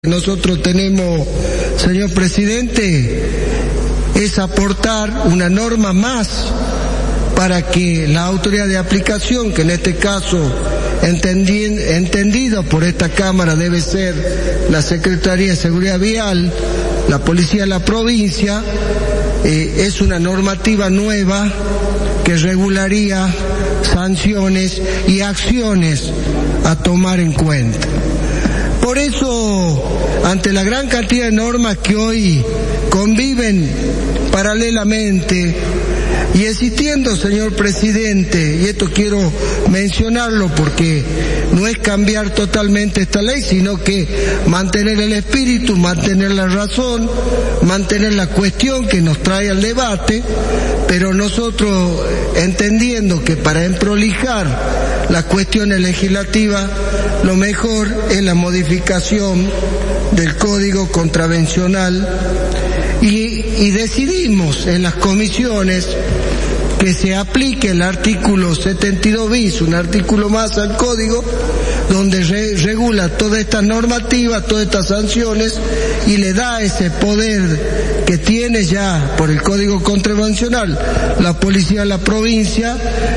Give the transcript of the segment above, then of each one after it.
Nosotros tenemos, señor presidente, es aportar una norma más para que la autoridad de aplicación, que en este caso entendido por esta Cámara debe ser la Secretaría de Seguridad Vial, la Policía de la provincia, es una normativa nueva que regularía sanciones y acciones a tomar en cuenta. Por eso, ante la gran cantidad de normas que hoy conviven paralelamente y existiendo, señor presidente, y esto quiero mencionarlo porque no es cambiar totalmente esta ley, sino que mantener el espíritu, mantener la razón, mantener la cuestión que nos trae al debate, pero nosotros entendiendo que para emprolijar las cuestiones legislativas, lo mejor es la modificación del Código Contravencional y decidimos en las comisiones que se aplique el artículo 72 bis, un artículo más al Código, donde regula todas estas normativas, todas estas sanciones y le da ese poder que tiene ya por el Código Contravencional la Policía de la provincia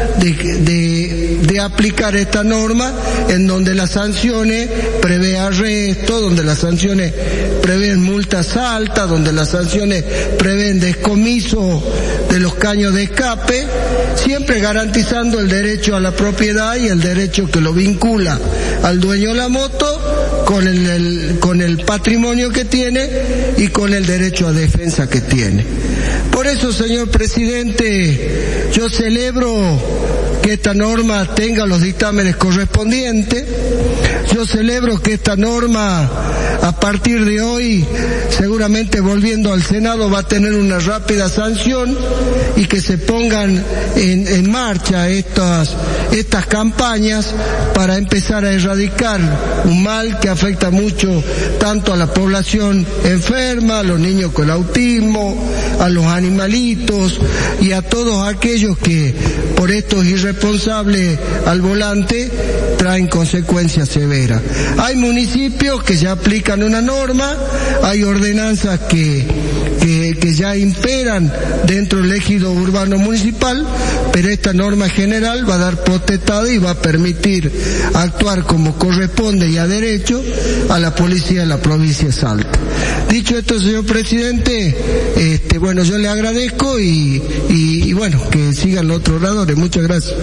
de aplicar esta norma, en donde las sanciones prevé arresto, donde las sanciones prevén multas altas, donde las sanciones prevén descomiso de los caños de escape, siempre garantizando el derecho a la propiedad y el derecho que lo vincula al dueño de la moto con el patrimonio que tiene y con el derecho a defensa que tiene. Por eso, señor presidente, yo celebro que esta norma tenga los dictámenes correspondientes. Yo celebro que esta norma, a partir de hoy, seguramente volviendo al Senado, va a tener una rápida sanción y que se pongan en marcha estas campañas para empezar a erradicar un mal que afecta mucho tanto a la población enferma, a los niños con autismo, a los animalitos y a todos aquellos que por estos irresponsables al volante traen consecuencias severas. Hay municipios que ya aplican una norma, hay ordenanzas que ya imperan dentro del ejido urbano municipal, pero esta norma general va a dar potestad y va a permitir actuar como corresponde y a derecho a la policía de la provincia de Salta. Dicho esto, señor presidente, bueno, yo le agradezco y bueno, que sigan los otros oradores. Muchas gracias.